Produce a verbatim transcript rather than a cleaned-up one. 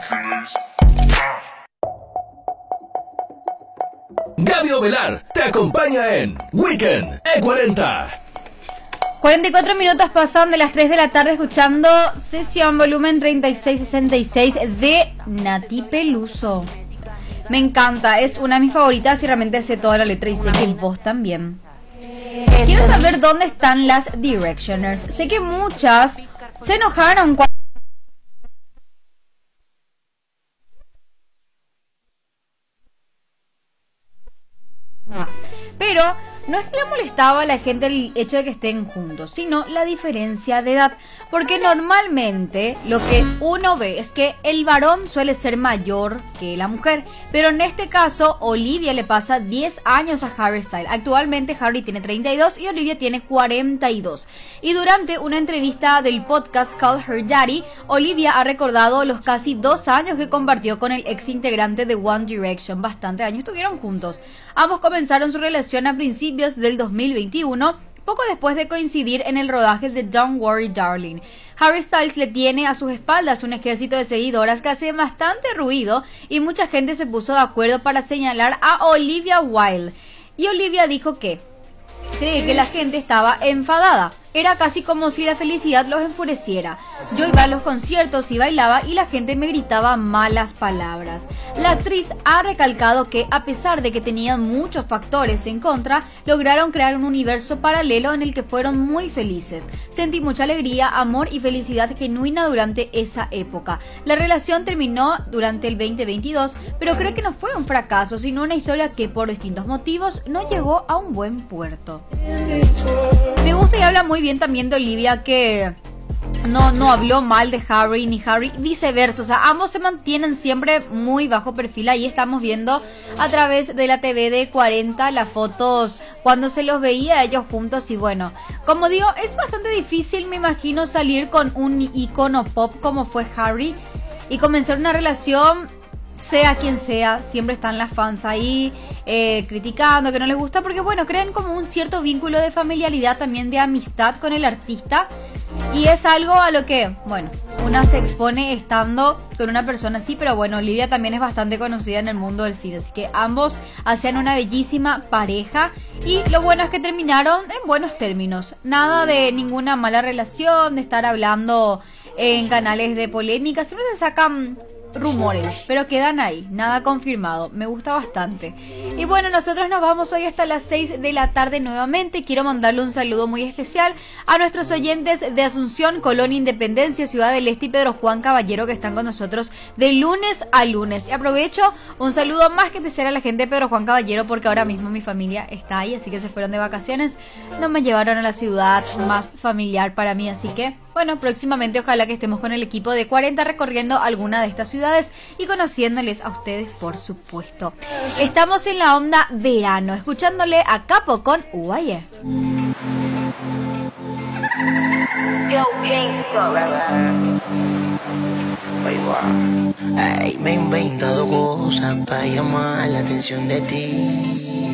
Gaby Ovelar te acompaña en Weekend E cuarenta. cuarenta y cuatro minutos pasan de las tres de la tarde escuchando Sesión volumen treinta y seis sesenta y seis de Nati Peluso. Me encanta, es una de mis favoritas y realmente sé toda la letra y sé que vos también. Quiero saber dónde están las Directioners. Sé que muchas se enojaron cuando... Pero no es que le molestaba a la gente el hecho de que estén juntos, sino la diferencia de edad. Porque normalmente lo que uno ve es que el varón suele ser mayor que la mujer. Pero en este caso, Olivia le pasa diez años a Harry Styles. Actualmente Harry tiene treinta y dos y Olivia tiene cuarenta y dos. Y durante una entrevista del podcast Call Her Daddy, Olivia ha recordado los casi dos años que compartió con el ex integrante de One Direction. Bastante años estuvieron juntos. Ambos comenzaron su relación a principios del dos mil veintiuno, poco después de coincidir en el rodaje de Don't Worry Darling. Harry Styles le tiene a sus espaldas un ejército de seguidoras que hace bastante ruido y mucha gente se puso de acuerdo para señalar a Olivia Wilde. Y Olivia dijo que cree que la gente estaba enfadada. Era casi como si la felicidad los enfureciera. Yo iba a los conciertos y bailaba y la gente me gritaba malas palabras. La actriz ha recalcado que a pesar de que tenían muchos factores en contra, lograron crear un universo paralelo en el que fueron muy felices. Sentí mucha alegría, amor y felicidad genuina durante esa época. La relación terminó durante el veinte veintidós, pero creo que no fue un fracaso, sino una historia que por distintos motivos no llegó a un buen puerto. Me gusta y habla muy bien también de Olivia, que no, no habló mal de Harry ni Harry, viceversa. O sea, ambos se mantienen siempre muy bajo perfil. Ahí estamos viendo a través de la T V de cuarenta las fotos cuando se los veía ellos juntos. Y bueno, como digo, es bastante difícil, me imagino, salir con un icono pop como fue Harry y comenzar una relación. Sea quien sea, siempre están las fans ahí eh, criticando, que no les gusta, porque bueno, creen como un cierto vínculo de familiaridad, también de amistad con el artista, y es algo a lo que, bueno, una se expone estando con una persona así. Pero bueno, Olivia también es bastante conocida en el mundo del cine, así que ambos hacían una bellísima pareja y lo bueno es que terminaron en buenos términos. Nada de ninguna mala relación, de estar hablando en canales de polémica, siempre se sacan rumores, pero quedan ahí, nada confirmado. Me gusta bastante. Y bueno, nosotros nos vamos hoy hasta las seis de la tarde nuevamente. Quiero mandarle un saludo muy especial a nuestros oyentes de Asunción, Colón, Independencia, Ciudad del Este y Pedro Juan Caballero, que están con nosotros de lunes a lunes. Y aprovecho un saludo más que especial a la gente de Pedro Juan Caballero, porque ahora mismo mi familia está ahí, así que se fueron de vacaciones, no me llevaron a la ciudad más familiar para mí, así que bueno, próximamente ojalá que estemos con el equipo de cuarenta recorriendo alguna de estas ciudades y conociéndoles a ustedes, por supuesto. Estamos en la onda verano, escuchándole a Capo con Uaye. Ay, me he inventado cosas para llamar la atención de ti.